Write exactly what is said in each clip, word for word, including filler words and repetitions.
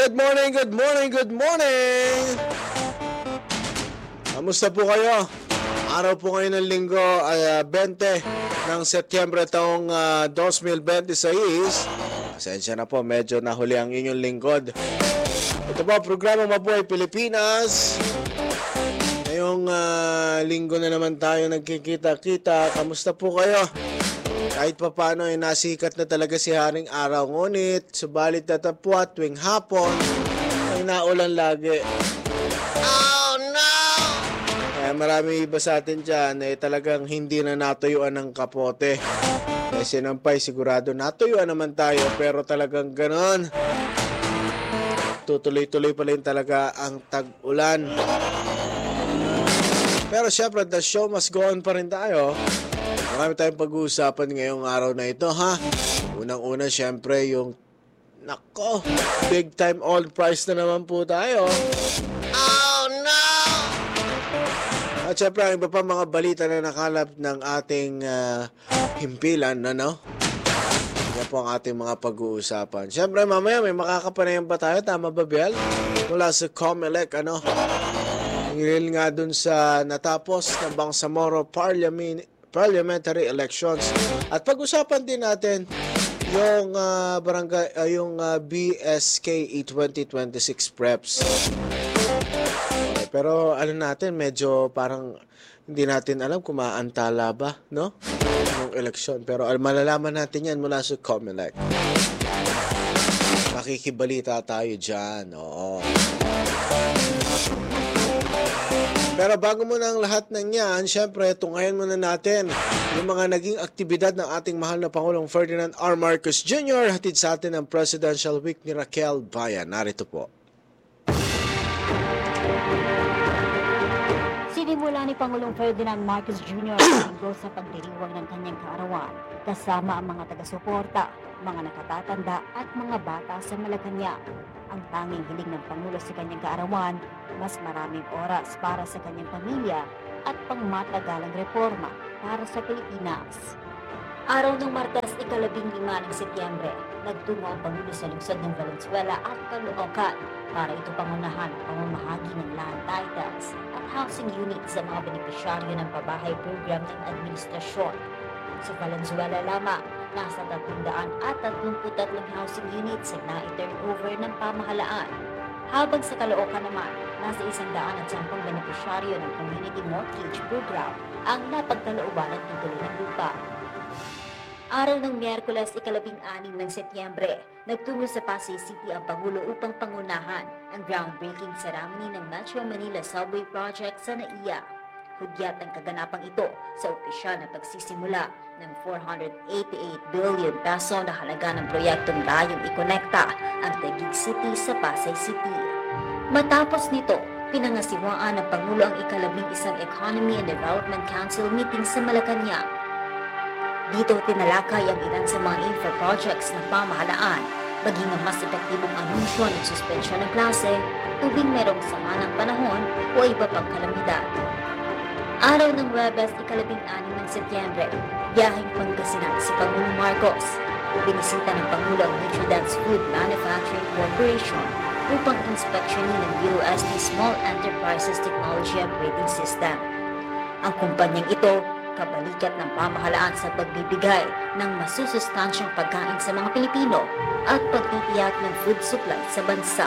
Good morning, good morning, good morning! Kamusta po kayo? Araw po ngayon ng linggo, uh, twenty ng Setyembre taong uh, twenty twenty-six. Pasensya na po, medyo nahuli ang inyong lingkod. Ito po, programa Mabuhay Pilipinas. Ngayong uh, linggo na naman tayo nagkikita-kita. Kamusta po kayo? Kahit pa paano ay nasikat na talaga si Haring Araw. Ngunit, subalit natapwat tuwing hapon, ay naulan lagi. Oh no! Kaya marami iba sa atin dyan ay eh, talagang hindi na natuyuan ng kapote. Eh sinampay sigurado natuyuan naman tayo pero talagang ganon. Tutuloy-tuloy pa rin talaga ang tag-ulan. Pero syempre, the show must go on pa rin tayo. Marami tayong pag-uusapan ngayong araw na ito, ha? Unang-una, syempre, yung nako, big time oil price na naman po tayo. Oh, no! At syempre, ang iba pa mga balita na nakalap ng ating uh, himpilan, ano? Yan po ang ating mga pag-uusapan. Syempre, mamaya may makakapanayan pa tayo, tama ba, Biel? Mula sa Comelec, ano? Ngilil nga dun sa natapos ng Bangsamoro Parliament parliamentary elections. At pag-usapan din natin yung uh, barangay uh, yung uh, B S K E twenty twenty-six preps. Okay, pero ano natin, medyo parang hindi natin alam kung maantala ba, no? Yung eleksyon. Pero uh, malalaman natin yan mula sa Comelec. Makikibalita tayo dyan. Oo. Pero bago muna ang lahat ng yan, syempre, tungayan muna natin yung mga naging aktibidad ng ating mahal na Pangulong Ferdinand R. Marcos Junior Hatid sa atin ang Presidential Week ni Raquel Bayan. Narito po. Sinimula ni Pangulong Ferdinand Marcos Junior ang linggo sa pagdiriwang ng kanyang kaarawan kasama ang mga taga-suporta, mga nakatatanda at mga bata sa Malacanang. Ang tanging hiling ng Pangulo sa kanyang kaarawan, mas maraming oras para sa kanyang pamilya at pangmatagalang reforma para sa Pilipinas. Araw ng Martes, ikalabing lima ng Setyembre, nagtungo ang Pangulo sa lungsod ng Valenzuela at Caloocan para ito pangunahan ang pamamahagi ng land titles at housing units sa mga benepisyaryo ng pabahay program ng administrasyon. Sa Valenzuela lamang, nasa tatlong-daan at tatlumpu't tatlong housing units ang na-turnover ng pamahalaan. Habang sa Caloocan naman, nasa isang daan at sampung benepisyaryo ng Community Mortgage Program ang napagkalooban ng titulo ng lupa. Araw ng Miyerkules, ikalabing-anim ng Setyembre, nagtungo sa Pasay City ang Pangulo upang pangunahan ang groundbreaking ceremony ng Metro Manila Subway Project sa N A I A. Hudyat ang kaganapang ito sa opisyal na pagsisimula ng four hundred eighty-eight billion peso na halaga ng proyektong layong ikonekta ang Taguig City sa Pasay City. Matapos nito, pinangasiwaan ng Pangulo ang ikalabing isang Economy and Development Council meeting sa Malacanang. Dito tinalakay ang ilan sa mga infra projects ng pamahalaan, maging ang mas epektibong anunsyo ng suspensyon ng klase, tubing merong sama ng panahon o iba pang kalamidad. Araw ng Huwebes, ikalabing-anim ng Setyembre, biyaheng Pangasinan si Pangulong Marcos. Binisita ng Pangulo ang Nutridance Food Manufacturing Corporation upang inspeksyonin ng D O S T Small Enterprises Technology Upgrading System. Ang kumpanyang ito, kabalikat ng pamahalaan sa pagbibigay ng masusustansyang pagkain sa mga Pilipino at pagtitiyak ng food supply sa bansa.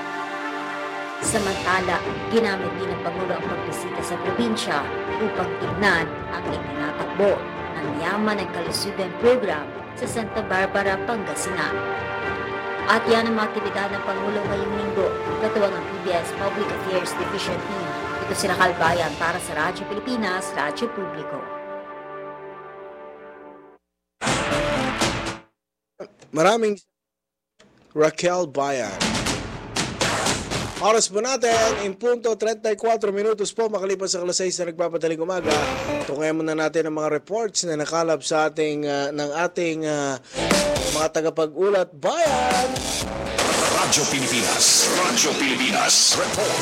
Samantala, ginamit din ng Pangulo ang pagbisita sa probinsya upang tignan ang itinatakbo ng Yaman ng Kalusugan Program sa Santa Barbara, Pangasinan. At yan ang mga aktibidad ng Pangulo ngayong linggo, katuwang ang P B S Public Affairs Division Team. Ito si Raquel Bayan para sa Radyo Pilipinas, Radyo Publiko. Maraming Raquel Bayan. Oras po natin, in punto thirty-four minutos po makalipas sa alas sais na nagpapadaling umaga. Tungayan muna natin ang mga reports na nakalap sa ating, uh, ng ating uh, mga tagapag-ulat. Bayan! Radyo Pilipinas, Radyo Pilipinas, report!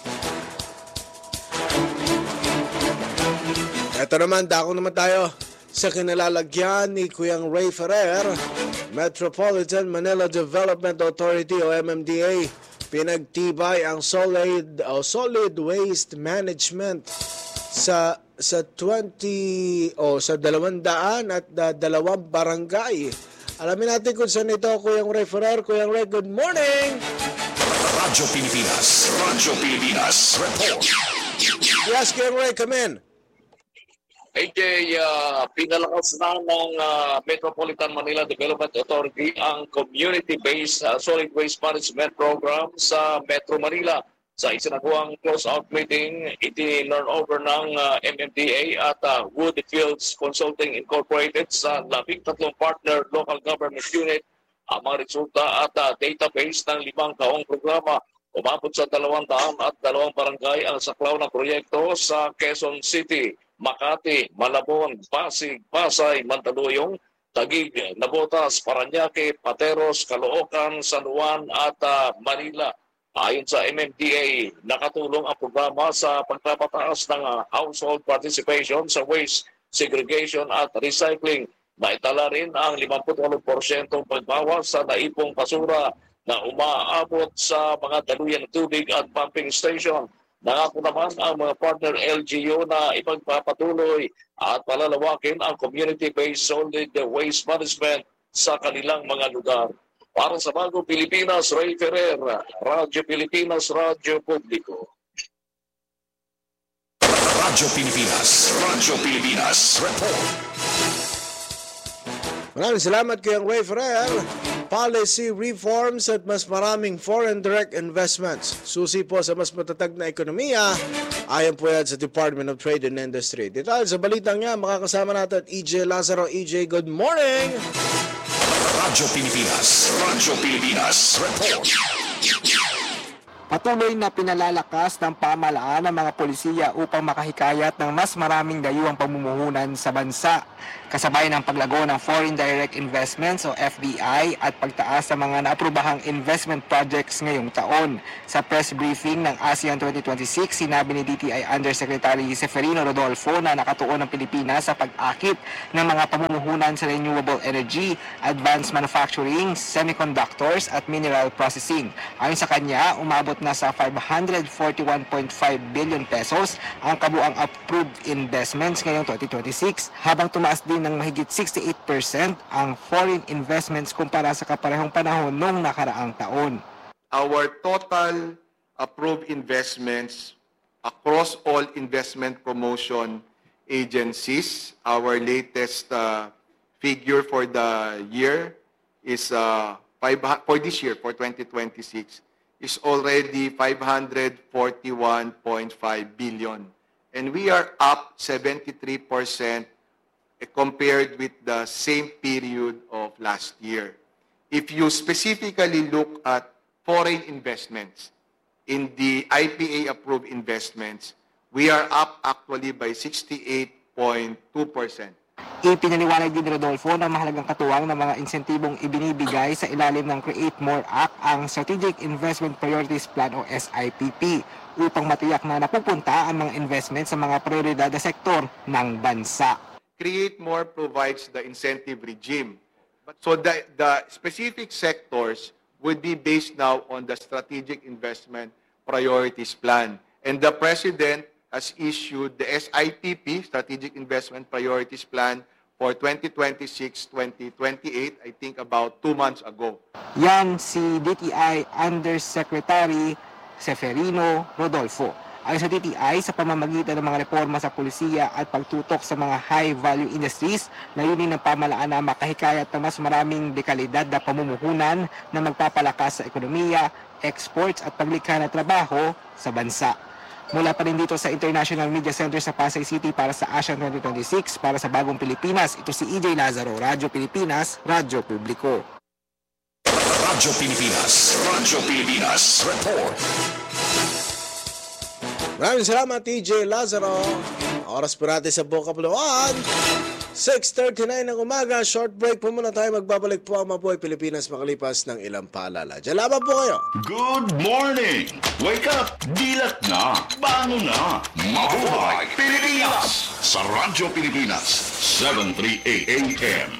Ito naman, dako naman tayo sa kinalalagyan ni Kuyang Ray Ferrer, Metropolitan Manila Development Authority o M M D A, pinagtibay ang solid o solid waste management sa sa twenty o sa dalawang daan at uh, dalawang barangay. Alamin natin kung saan ito, Kuyang Ray Ferrer. Kuyang Ray, good morning! Radyo Pilipinas, Radyo Pilipinas, report. Yes, Kuyang Ray, come in. A J, uh, pinalakas na ng uh, Metropolitan Manila Development Authority ang community-based uh, solid waste management program sa Metro Manila. Sa isinagawa close-out meeting, itinurn over ng uh, M M D A at uh, Woodfields Consulting Incorporated sa labing tatlong partner local government unit ang mga resulta at uh, database ng limang taong programa. Umabot sa dalawang daan at dalawang barangay ang saklaw ng proyekto sa Quezon City, Makati, Malabon, Pasig, Pasay, Mandaluyong, Taguig, Navotas, Parañaque, Pateros, Caloocan, San Juan at uh, Manila. Ayon sa M M D A, nakatulong ang programa sa pagpapataas ng uh, household participation sa waste, segregation at recycling. Naitala rin ang fifty percent pagbawas sa naipong basura na umaabot sa mga daluyang tubig at pumping station. Nangako naman ang mga partner L G U na ipagpapatuloy at palalawakin ang community-based solid waste management sa kanilang mga lugar. Para sa Bagong Pilipinas, Ray Ferrer, Radyo Pilipinas, Radyo Publiko. Radyo Pilipinas, Radyo Pilipinas, report. Maraming salamat kay Ray Ferrer. Policy reforms at mas maraming foreign direct investments. Susi po sa mas matatag na ekonomiya. Ayon po yan sa Department of Trade and Industry. Detail sa balitang nga, makakasama natin E J Lazaro. E J, good morning! Radyo Pilipinas, Radyo Pilipinas, report. Patuloy na pinalalakas ng pamahalaan ng mga polisiya upang makahikayat ng mas maraming dayuhang pamumuhunan sa bansa. Kasabay ng paglago ng Foreign Direct Investments o F D I at pagtaas sa mga naaprubahang investment projects ngayong taon. Sa press briefing ng ASEAN twenty twenty-six, sinabi ni D T I Undersecretary Seferino Rodolfo na nakatuon ang Pilipinas sa pag-akit ng mga pamumuhunan sa renewable energy, advanced manufacturing, semiconductors at mineral processing. Ayon sa kanya, umabot na sa five hundred forty-one point five billion pesos ang kabuang approved investments ngayong twenty twenty-six, habang tumaas din ng mahigit sixty-eight percent ang foreign investments kumpara sa kaparehong panahon noong nakaraang taon. Our total approved investments across all investment promotion agencies, our latest uh, figure for the year is uh, five, for this year, for twenty twenty-six, is already five hundred forty-one point five billion. And we are up seventy-three percent compared with the same period of last year. If you specifically look at foreign investments, in the I P A-approved investments, we are up actually by sixty-eight point two percent. Ipinaliwanag din ni Rodolfo na mahalagang katuwang ng mga insentibong ibinibigay sa ilalim ng Create More Act ang Strategic Investment Priorities Plan o S I P P upang matiyak na napupunta ang mga investment sa mga prioridad na sektor ng bansa. Create More provides the incentive regime. So the, the specific sectors would be based now on the Strategic Investment Priorities Plan. And the President has issued the S I P P, Strategic Investment Priorities Plan, for twenty twenty-six to twenty twenty-eight, I think about two months ago. Yan si D T I Undersecretary Seferino Rodolfo. Ayon sa D T I, sa pamamagitan ng mga reforma sa pulisiya at pagtutok sa mga high-value industries, layunin ng pamahalaan na makahikayat ng mas maraming dekalidad na pamumuhunan na magpapalakas sa ekonomiya, exports at paglikha ng trabaho sa bansa. Mula pa rin dito sa International Media Center sa Pasay City para sa ASEAN twenty twenty-six, para sa Bagong Pilipinas, ito si E J Lazaro, Radyo Pilipinas, Radyo Publiko. Radyo Pilipinas, Radyo Pilipinas, report. Maraming salamat, E J Lazaro. Oras po natin sa Bukapuluan. six thirty-nine ng umaga, short break po muna tayo. Magbabalik po ang Mabuhay Pilipinas makalipas ng ilang paalala. Diyan lamang po kayo. Good morning! Wake up! Dilat na! Bango na! Mabuhay Pilipinas! Sa Radyo Pilipinas, seven thirty-eight A M.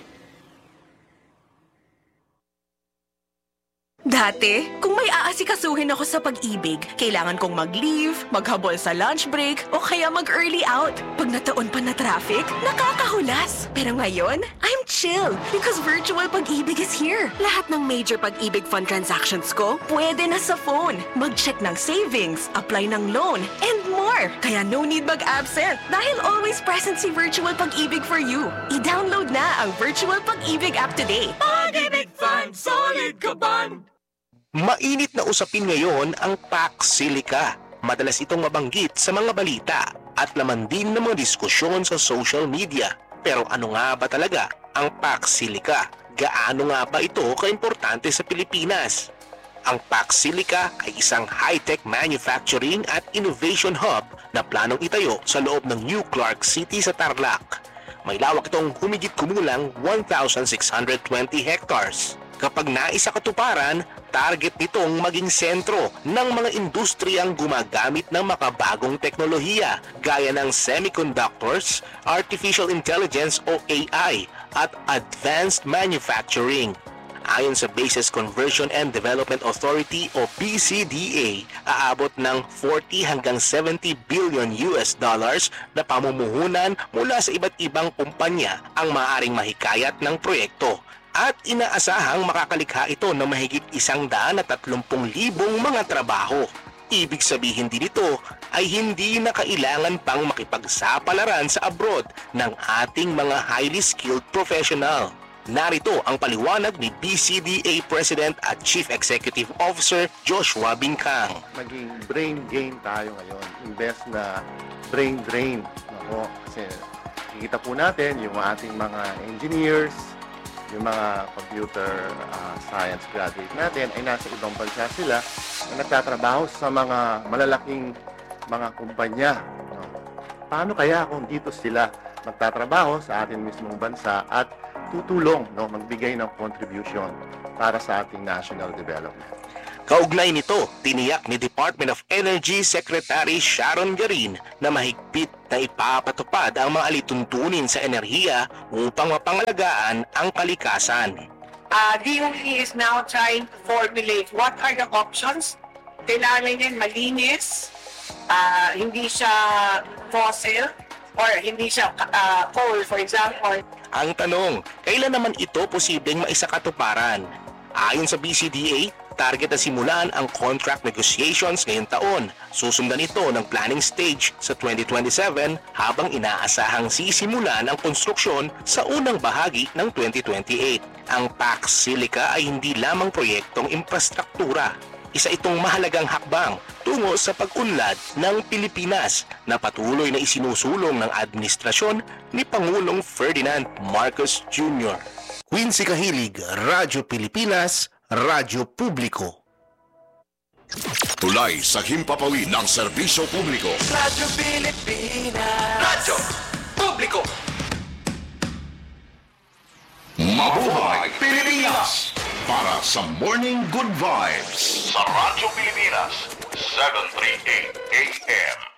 Dati, kung may aasikasuhin ako sa pag-ibig, kailangan kong mag-leave, maghabol sa lunch break, o kaya mag-early out. Pag nataon pa na traffic, nakakahulas. Pero ngayon, I'm chill because virtual pag-ibig is here. Lahat ng major pag-ibig fund transactions ko, pwede na sa phone. Mag-check ng savings, apply ng loan, and more. Kaya no need mag-absent dahil always present si Virtual Pag-ibig for you. I-download na ang Virtual Pag-ibig app today. Pag-ibig Fund, solid ka band! Mainit na usapin ngayon ang Pax Silica. Madalas itong mabanggit sa mga balita at laman din ng mga diskusyon sa social media. Pero ano nga ba talaga ang Pax Silica? Gaano nga ba ito kaimportante sa Pilipinas? Ang Pax Silica ay isang high-tech manufacturing at innovation hub na planong itayo sa loob ng New Clark City sa Tarlac. May lawak itong humigit kumulang one thousand six hundred twenty hectares. Kapag naisa katuparan, target nitong maging sentro ng mga industriyang gumagamit ng makabagong teknolohiya gaya ng semiconductors, artificial intelligence o A I at advanced manufacturing. Ayon sa Bases Conversion and Development Authority o B C D A, aabot ng forty hanggang seventy billion U S dollars na pamumuhunan mula sa iba't ibang kumpanya ang maaaring mahikayat ng proyekto. At inaasahang makakalikha ito ng mahigit isang daan at tatlumpung libong mga trabaho. Ibig sabihin din ito ay hindi na kailangan pang makipagsapalaran sa abroad ng ating mga highly skilled professional. Narito ang paliwanag ni B C D A President at Chief Executive Officer Joshua Bincang. Maging brain gain tayo ngayon, imbes na brain drain. Ako, kasi kikita po natin yung ating mga engineers, yung mga computer uh, science graduate natin ay nasa ibang bansa sila na nagtatrabaho sa mga malalaking mga kumpanya. No? Paano kaya kung dito sila magtatrabaho sa ating mismong bansa at tutulong, no, magbigay ng contribution para sa ating national development? Kaugnay nito, tiniyak ni Department of Energy Secretary Sharon Garin na mahigpit na ipapatupad ang mga alituntunin sa enerhiya upang mapangalagaan ang kalikasan. Uh, D O E is now trying to formulate what are the options. Kailangan yan malinis, uh, hindi siya fossil, or hindi siya uh, coal, for example. Ang tanong, kailan naman ito posibleng maisakatuparan? Ayon sa B C D A, target na simulan ang contract negotiations ngayong taon. Susundan ito ng planning stage sa twenty twenty-seven habang inaasahang sisimulan ang konstruksyon sa unang bahagi ng twenty twenty-eight. Ang Pax Silica ay hindi lamang proyektong infrastruktura. Isa itong mahalagang hakbang tungo sa pag-unlad ng Pilipinas na patuloy na isinusulong ng administrasyon ni Pangulong Ferdinand Marcos Junior Quincy Kahilig, Radyo Pilipinas, Radyo Publiko. Tulay sa himpapawid ng serbisyo publiko. Radyo Pilipinas. Radyo Publiko. Mabuhay Pilipinas! Para sa Morning Good Vibes sa Radyo Pilipinas, seven thirty-eight A M.